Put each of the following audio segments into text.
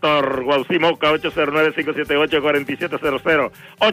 Víctor, Guaucimoca, 809-578-4700,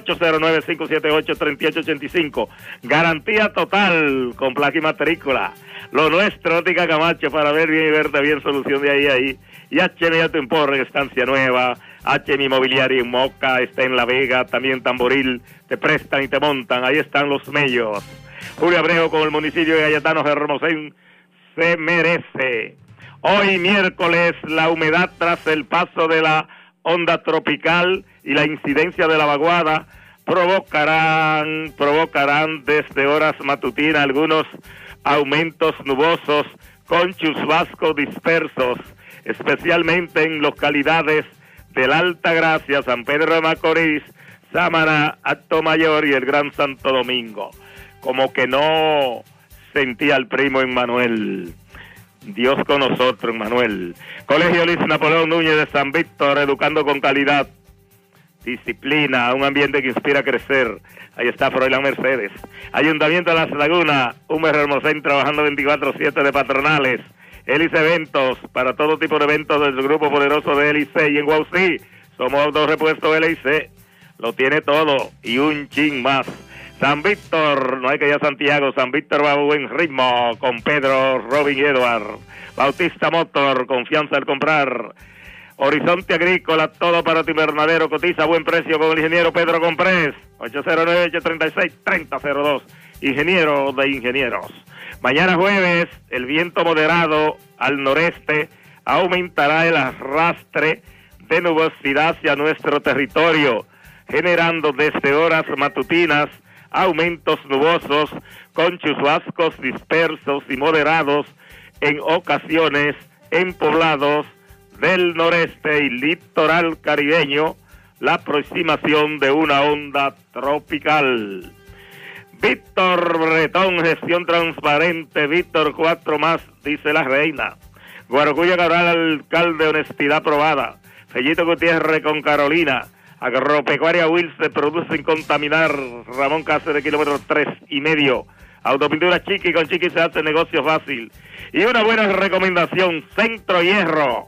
809-578-3885. Garantía total con placa y matrícula. Lo nuestro, Óptica Camacho, para ver bien y verte bien, solución de ahí. Y HM Auto Import en Estancia Nueva, HM Inmobiliaria en Moca, está en La Vega, también Tamboril, te prestan y te montan, ahí están los mellos. Julio Abreu con el municipio de Cayetano Hermosén se merece. Hoy miércoles la humedad tras el paso de la onda tropical y la incidencia de la vaguada provocarán desde horas matutinas algunos aumentos nubosos con chubascos dispersos, especialmente en localidades de la Altagracia, San Pedro de Macorís, Samaná, Atomayor y el Gran Santo Domingo. Como que no sentía al primo Emmanuel. Dios con nosotros, Emmanuel. Colegio Luis Napoleón Núñez de San Víctor, educando con calidad, disciplina, un ambiente que inspira a crecer. Ahí está Froilán Mercedes. Ayuntamiento de Las Lagunas, Humer Hermosén, trabajando 24/7 de patronales. Hélice Eventos, para todo tipo de eventos del grupo poderoso de Hélice. Y en Guaucí, somos Autorepuesto Hélice. Lo tiene todo y un chin más. San Víctor, no hay que ir a Santiago, San Víctor va a buen ritmo con Pedro, Robin y Edward. Bautista Motor, confianza al comprar. Horizonte Agrícola, todo para tu invernadero, cotiza a buen precio con el ingeniero Pedro Comprés, 809-836-3002, ingeniero de ingenieros. Mañana jueves, el viento moderado al noreste aumentará el arrastre de nubosidad hacia nuestro territorio, generando desde horas matutinas aumentos nubosos con chubascos dispersos y moderados en ocasiones en poblados del noreste y litoral caribeño, la aproximación de una onda tropical. Víctor Bretón, gestión transparente, Víctor 4 más, dice la reina. Guaracuya Cabral, alcalde, honestidad probada. Fellito Gutiérrez con Carolina. Agropecuaria Wilson, produce sin contaminar. Ramón Cáceres, kilómetro 3,5. Autopintura Chiqui, con Chiqui se hace negocio fácil. Y una buena recomendación, Centro Hierro,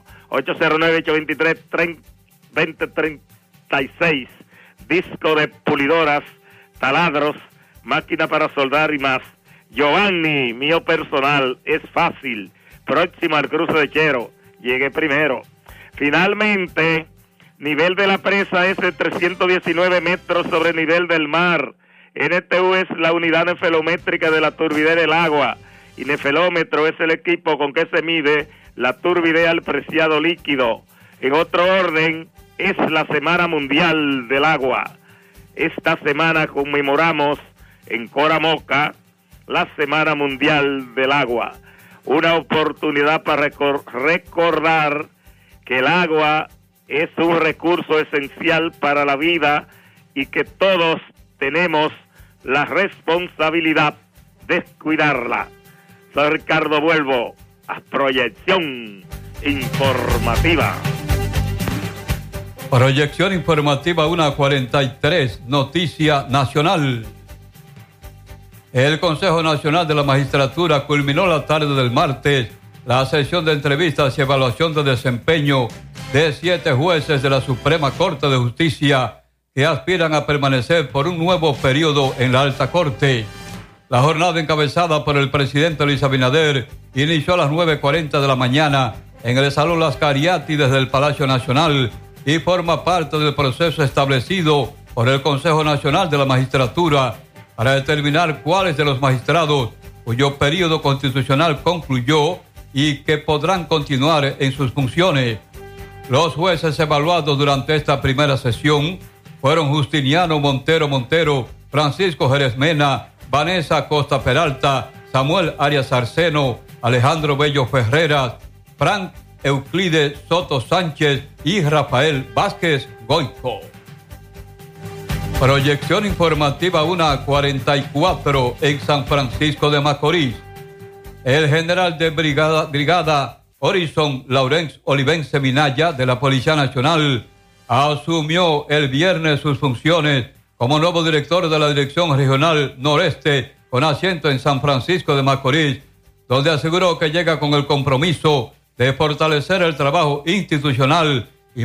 809-823-2036. Disco de pulidoras, taladros, máquina para soldar y más. Giovanni, mío personal, es fácil. Próximo al cruce de Chero, llegue primero. Finalmente, nivel de la presa es de 319 metros sobre el nivel del mar. NTU es la unidad nefelométrica de la turbidez del agua. Y nefelómetro es el equipo con que se mide la turbidez al preciado líquido. En otro orden, es la Semana Mundial del Agua. Esta semana conmemoramos en Coramoca la Semana Mundial del Agua. Una oportunidad para recordar que el agua es un recurso esencial para la vida y que todos tenemos la responsabilidad de cuidarla. Soy Ricardo Vuelvo, a Proyección Informativa. Proyección Informativa 1:43, Noticia Nacional. El Consejo Nacional de la Magistratura culminó la tarde del martes la sesión de entrevistas y evaluación de desempeño de 7 jueces de la Suprema Corte de Justicia que aspiran a permanecer por un nuevo periodo en la Alta Corte. La jornada, encabezada por el presidente Luis Abinader, inició a las 9:40 de la mañana en el Salón Las Cariati desde el Palacio Nacional y forma parte del proceso establecido por el Consejo Nacional de la Magistratura para determinar cuáles de los magistrados cuyo periodo constitucional concluyó y que podrán continuar en sus funciones. Los jueces evaluados durante esta primera sesión fueron Justiniano Montero, Francisco Jerez Mena, Vanessa Costa Peralta, Samuel Arias Arseno, Alejandro Bello Ferreras, Frank Euclides Soto Sánchez y Rafael Vázquez Goico. Proyección Informativa 1:44 en San Francisco de Macorís. El general de brigada Horizon Laurence Olivense Minaya de la Policía Nacional asumió el viernes sus funciones como nuevo director de la Dirección Regional Noreste con asiento en San Francisco de Macorís, donde aseguró que llega con el compromiso de fortalecer el trabajo institucional